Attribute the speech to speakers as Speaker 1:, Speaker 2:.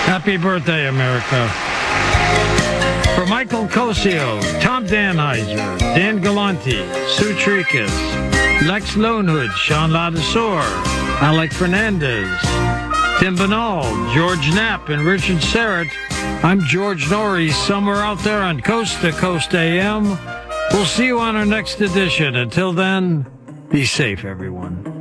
Speaker 1: Happy birthday, America. For Michael Cosio, Tom Danheiser, Dan Galanti, Sue Tricas, Lex Lonehood, Sean Ladasor, Alec Fernandez, Tim Banal, George Knapp, and Richard Serrett, I'm George Norrie, somewhere out there on Coast to Coast AM. We'll see you on our next edition. Until then, be safe, everyone.